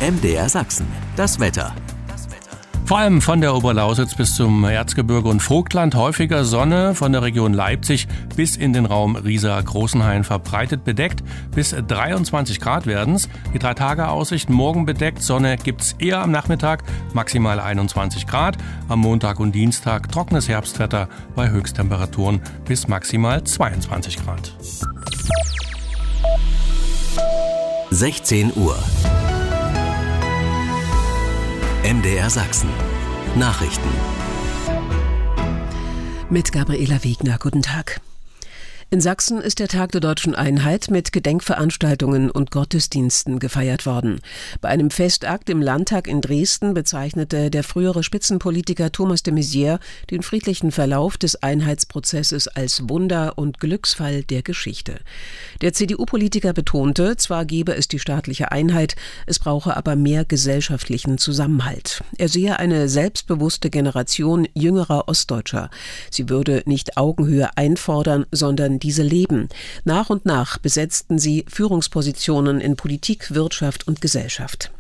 MDR Sachsen, das Wetter. Vor allem von der Oberlausitz bis zum Erzgebirge und Vogtland häufiger Sonne, von der Region Leipzig bis in den Raum Riesa-Großenhain verbreitet bedeckt. Bis 23 Grad werden's. Die 3-Tage-Aussicht: morgen bedeckt, Sonne gibt's eher am Nachmittag, maximal 21 Grad. Am Montag und Dienstag trockenes Herbstwetter bei Höchsttemperaturen bis maximal 22 Grad. 16 Uhr. MDR Sachsen. Nachrichten. Mit Gabriela Wegner. Guten Tag. In Sachsen ist der Tag der Deutschen Einheit mit Gedenkveranstaltungen und Gottesdiensten gefeiert worden. Bei einem Festakt im Landtag in Dresden bezeichnete der frühere Spitzenpolitiker Thomas de Maizière den friedlichen Verlauf des Einheitsprozesses als Wunder und Glücksfall der Geschichte. Der CDU-Politiker betonte, zwar gebe es die staatliche Einheit, es brauche aber mehr gesellschaftlichen Zusammenhalt. Er sehe eine selbstbewusste Generation jüngerer Ostdeutscher. Sie würde nicht Augenhöhe einfordern, sondern diese leben. Nach und nach besetzten sie Führungspositionen in Politik, Wirtschaft und Gesellschaft.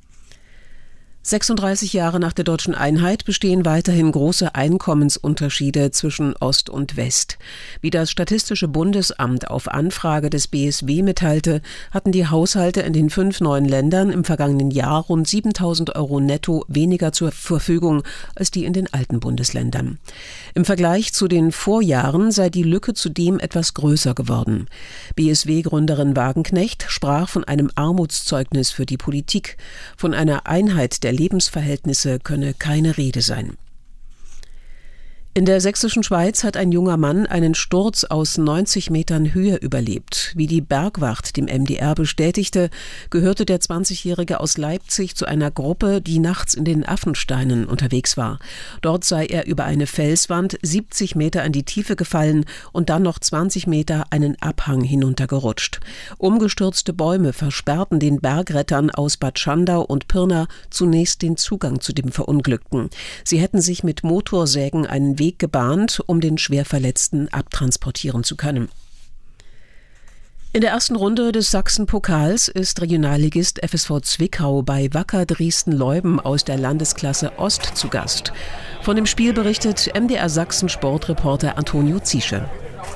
36 Jahre nach der Deutschen Einheit bestehen weiterhin große Einkommensunterschiede zwischen Ost und West. Wie das Statistische Bundesamt auf Anfrage des BSW mitteilte, hatten die Haushalte in den 5 neuen Ländern im vergangenen Jahr rund 7.000 € netto weniger zur Verfügung als die in den alten Bundesländern. Im Vergleich zu den Vorjahren sei die Lücke zudem etwas größer geworden. BSW-Gründerin Wagenknecht sprach von einem Armutszeugnis für die Politik, von einer Einheit der Lebensverhältnisse könne keine Rede sein. In der sächsischen Schweiz hat ein junger Mann einen Sturz aus 90 Metern Höhe überlebt. Wie die Bergwacht dem MDR bestätigte, gehörte der 20-Jährige aus Leipzig zu einer Gruppe, die nachts in den Affensteinen unterwegs war. Dort sei er über eine Felswand 70 Meter in die Tiefe gefallen und dann noch 20 Meter einen Abhang hinuntergerutscht. Umgestürzte Bäume versperrten den Bergrettern aus Bad Schandau und Pirna zunächst den Zugang zu dem Verunglückten. Sie hätten sich mit Motorsägen einen Weg gebahnt, um den Schwerverletzten abtransportieren zu können. In der ersten Runde des Sachsen-Pokals ist Regionalligist FSV Zwickau bei Wacker Dresden-Leubben aus der Landesklasse Ost zu Gast. Von dem Spiel berichtet MDR Sachsen Sportreporter Antonio Ziesche.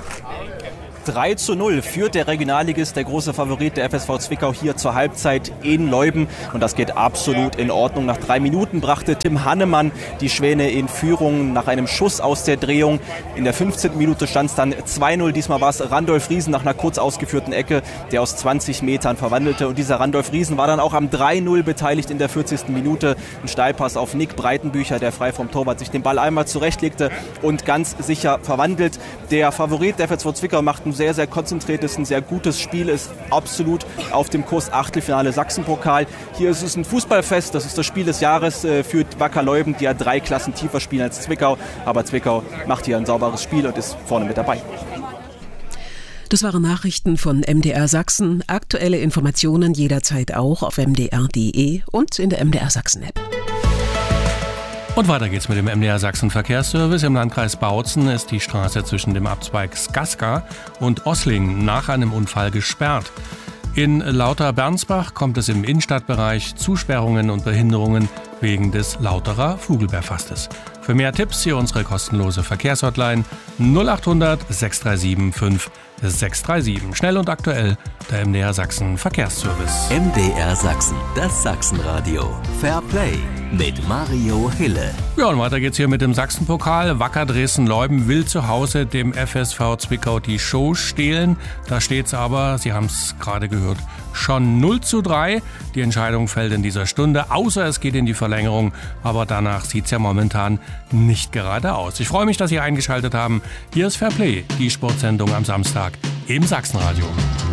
3:0 führt der Regionalligist, der große Favorit der FSV Zwickau, hier zur Halbzeit in Leubben. Und das geht absolut in Ordnung. Nach 3 Minuten brachte Tim Hannemann die Schwäne in Führung nach einem Schuss aus der Drehung. In der 15. Minute stand es dann 2:0. Diesmal war es Randolph Riesen nach einer kurz ausgeführten Ecke, der aus 20 Metern verwandelte. Und dieser Randolph Riesen war dann auch am 3:0 beteiligt in der 40. Minute. Ein Steilpass auf Nick Breitenbücher, der frei vom Torwart sich den Ball einmal zurechtlegte und ganz sicher verwandelt. Der Favorit der FSV Zwickau macht ein sehr, sehr konzentriertes, ein sehr gutes Spiel, ist absolut auf dem Kurs Achtelfinale Sachsenpokal. Hier ist es ein Fußballfest, das ist das Spiel des Jahres für Wacker Leubben, die ja 3 Klassen tiefer spielen als Zwickau. Aber Zwickau macht hier ein sauberes Spiel und ist vorne mit dabei. Das waren Nachrichten von MDR Sachsen. Aktuelle Informationen jederzeit auch auf mdr.de und in der MDR Sachsen-App. Und weiter geht's mit dem MDR Sachsen Verkehrsservice. Im Landkreis Bautzen ist die Straße zwischen dem Abzweig Skaska und Ossling nach einem Unfall gesperrt. In Lauter-Bernsbach kommt es im Innenstadtbereich zu Sperrungen und Behinderungen wegen des Lauterer Vogelbeerfastes. Für mehr Tipps hier unsere kostenlose Verkehrshotline 0800 637 5637. Schnell und aktuell der MDR Sachsen Verkehrsservice. MDR Sachsen, das Sachsenradio. Fair Play mit Mario Hille. Ja, und weiter geht's hier mit dem Sachsenpokal. Wacker Dresden-Leubben will zu Hause dem FSV Zwickau die Show stehlen. Da steht's aber, Sie haben es gerade gehört, schon 0:3. Die Entscheidung fällt in dieser Stunde, außer es geht in die Verlängerung. Aber danach sieht's ja momentan nicht gerade aus. Ich freue mich, dass Sie eingeschaltet haben. Hier ist Fair Play, die Sportsendung am Samstag im Sachsenradio.